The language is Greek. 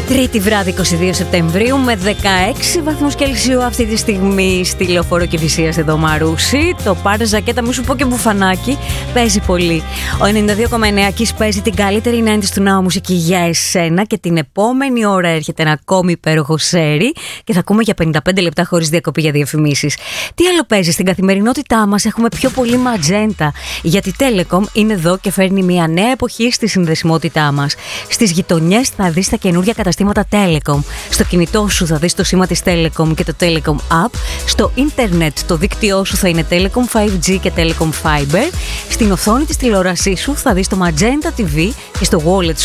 Τρίτη βράδυ 22 Σεπτεμβρίου με 16 βαθμούς Κελσίου αυτή τη στιγμή στη Λεωφόρο Κηφισίας εδώ Μαρούσι. Το πάρε ζακέτα, μη σου πω και μπουφανάκι, παίζει πολύ. Ο 92,9 Kiss παίζει την καλύτερη 90's του Now μουσική για εσένα και την επόμενη ώρα έρχεται ένα ακόμη υπέροχο σέρι και θα ακούμε για 55 λεπτά χωρίς διακοπή για διαφημίσεις. Τι άλλο παίζει στην καθημερινότητά μας? Έχουμε πιο πολύ ματζέντα, γιατί η Telecom είναι εδώ και φέρνει μια νέα εποχή στη συνδεσιμότητά μας. Στις γειτονιές θα δεις τα καινούργια καταστήματα Telecom. Στο κινητό σου θα δεις το σήμα της Telecom και το Telecom App. Στο ίντερνετ το δίκτυό σου θα είναι Telecom 5G και Telecom Fiber. Στην οθόνη της τηλεόρασής σου θα δεις το Magenta TV και στο wallet